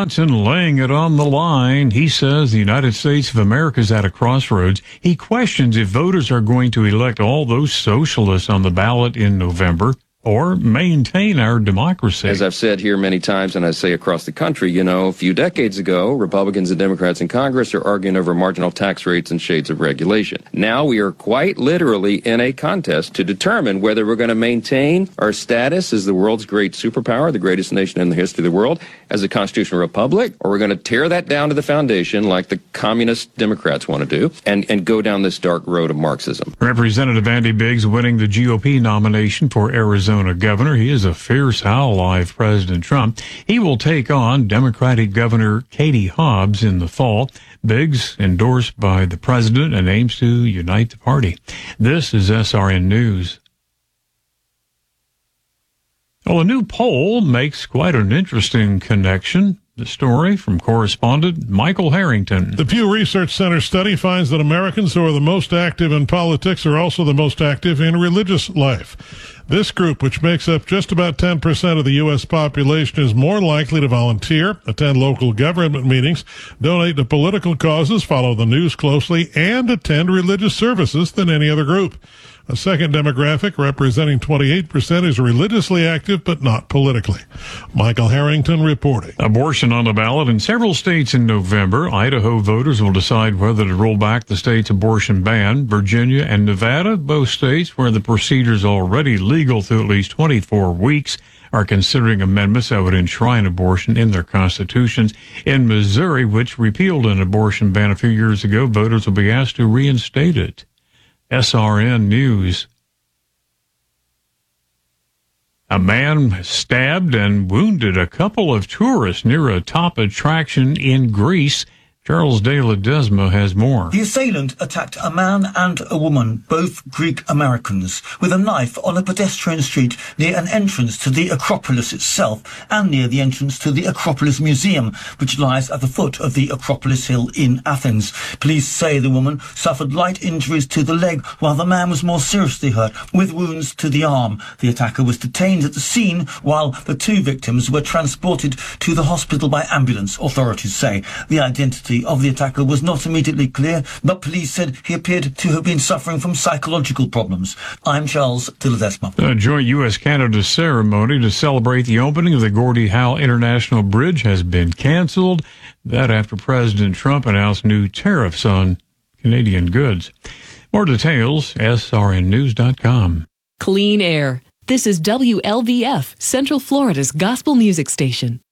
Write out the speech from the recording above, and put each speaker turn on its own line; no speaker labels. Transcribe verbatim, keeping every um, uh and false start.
Johnson laying it on the line. He says the United States of America is at a crossroads. He questions if voters are going to elect all those socialists on the ballot in November or maintain our democracy.
As I've said here many times, and I say across the country, you know, a few decades ago, Republicans and Democrats in Congress are arguing over marginal tax rates and shades of regulation. Now we are quite literally in a contest to determine whether we're going to maintain our status as the world's great superpower, the greatest nation in the history of the world, as a constitutional republic, or we're going to tear that down to the foundation like the communist Democrats want to do and, and go down this dark road of Marxism.
Representative Andy Biggs winning the G O P nomination for Arizona governor. He is a fierce ally of President Trump. He will take on Democratic Governor Katie Hobbs in the fall. Biggs endorsed by the president and aims to unite the party. This is S R N News. Well, a new poll makes quite an interesting connection. The story from correspondent Michael Harrington.
The Pew Research Center study finds that Americans who are the most active in politics are also the most active in religious life. This group, which makes up just about ten percent of the U S population, is more likely to volunteer, attend local government meetings, donate to political causes, follow the news closely, and attend religious services than any other group. A second demographic, representing twenty-eight percent, is religiously active but not politically. Michael Harrington reporting.
Abortion on the ballot in several states in November. Idaho voters will decide whether to roll back the state's abortion ban. Virginia and Nevada, both states where the procedure is already legal through at least twenty-four weeks, are considering amendments that would enshrine abortion in their constitutions. In Missouri, which repealed an abortion ban a few years ago, voters will be asked to reinstate it. S R N News. A man stabbed and wounded a couple of tourists near a top attraction in Greece. Charles De Ledesma has more.
The assailant attacked a man and a woman, both Greek Americans, with a knife on a pedestrian street near an entrance to the Acropolis itself and near the entrance to the Acropolis Museum, which lies at the foot of the Acropolis Hill in Athens. Police say the woman suffered light injuries to the leg, while the man was more seriously hurt, with wounds to the arm. The attacker was detained at the scene, while the two victims were transported to the hospital by ambulance, authorities say. The identity of the attacker was not immediately clear, but police said he appeared to have been suffering from psychological problems. I'm Charles De Ledesma.
A joint U S Canada ceremony to celebrate the opening of the Gordie Howe International Bridge has been canceled. That after President Trump announced new tariffs on Canadian goods. More details, S R N news dot com.
Clean air. This is W L V F, Central Florida's gospel music station.